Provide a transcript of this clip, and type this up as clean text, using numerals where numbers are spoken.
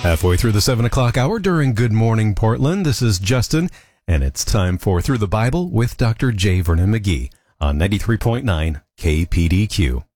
Halfway through the 7 o'clock hour during Good Morning Portland, this is Justin, and it's time for Through the Bible with Dr. J. Vernon McGee on 93.9 KPDQ.